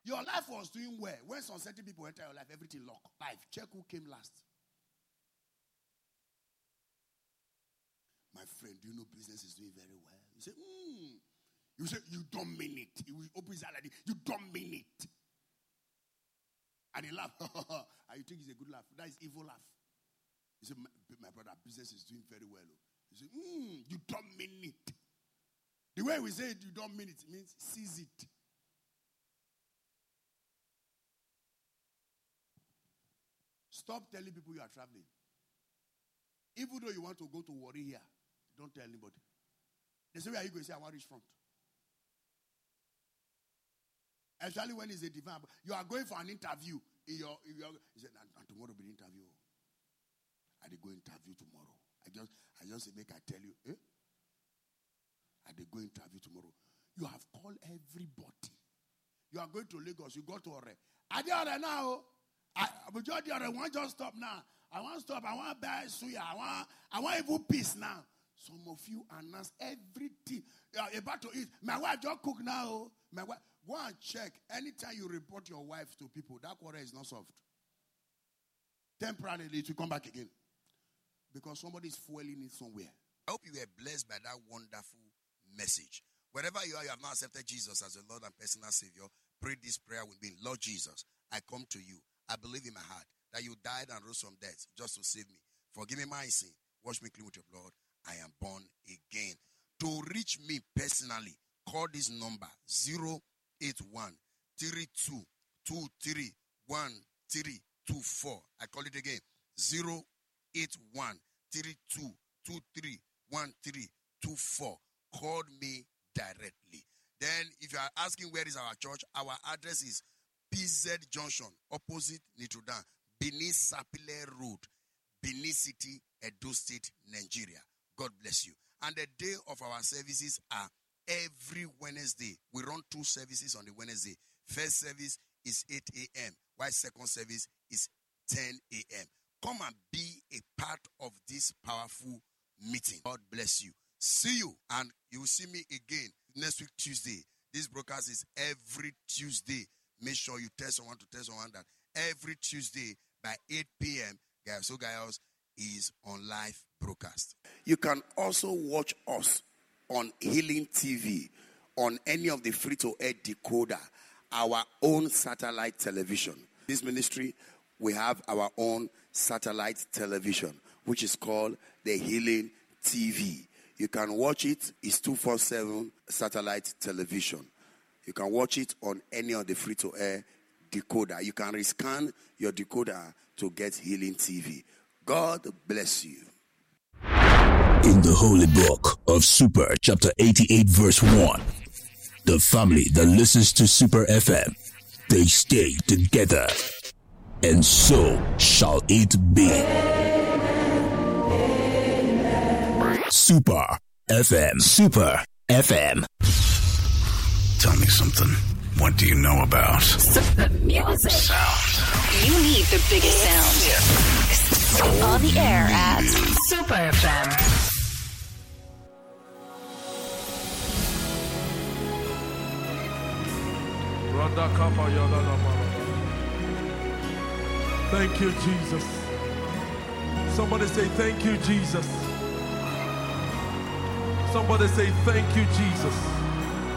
Your life was doing well. When some certain people enter your life, everything lock. Life. Check who came last. My friend, do you know business is doing very well? You say, You say, you don't mean it. He will open his eye like this. You don't mean it. And he laugh. And you think it's a good laugh. That is evil laugh. He said, my brother, business is doing very well. You say, you don't mean it. The way we say it, you don't mean it, means seize it. Stop telling people you are traveling. Even though you want to go to Warri here, don't tell anybody. They say, where are you going? Say, I want to reach front. Especially when it's a divine. You are going for an interview. He said, and tomorrow will be the interview. I did go interview tomorrow. I just say, make I tell you, I did go interview tomorrow. You have called everybody. You are going to Lagos. You go to Ore. I did Ore now. I want just stop now. I want to stop. I want to buy suya. I want even peace now. Some of you announce everything. You are about to eat. My wife just cook now. My wife, go and check. Anytime you report your wife to people, that quarrel is not solved. Temporarily, it will come back again. Because somebody is fueling it somewhere. I hope you were blessed by that wonderful message. Wherever you are, you have now accepted Jesus as your Lord and personal Savior. Pray this prayer with me. Lord Jesus, I come to you. I believe in my heart that you died and rose from death just to save me. Forgive me my sin. Wash me clean with your blood. I am born again. To reach me personally, call this number 081 32 23 1324. I call it again 081 32 23 1324. Call me directly. Then, if you are asking where is our church, our address is PZ Junction, opposite Notre Dame, Benin Sapile Road, Benin City, Edo State, Nigeria. God bless you. And the day of our services are every Wednesday. We run 2 services on the Wednesday. First service is 8 a.m., while second service is 10 a.m. Come and be a part of this powerful meeting. God bless you. See you, and you will see me again next week, Tuesday. This broadcast is every Tuesday. Make sure you tell someone that every Tuesday by 8 p.m., Gaius Gaius is on live broadcast. You can also watch us on Healing TV, on any of the free-to-air decoder, our own satellite television. This ministry, we have our own satellite television, which is called the Healing TV. You can watch it. It's 247 satellite television. You can watch it on any of the free-to-air decoder. You can rescan your decoder to get Healing TV. God bless you. In the holy book of Super, chapter 88, verse 1, the family that listens to Super FM, they stay together, and so shall it be. Super FM. Super FM. Tell me something. What do you know about Super music? Sound. You need the biggest sound. On the air at Super FM. Thank you, Jesus. Somebody say, thank you, Jesus. Somebody say, thank you, Jesus.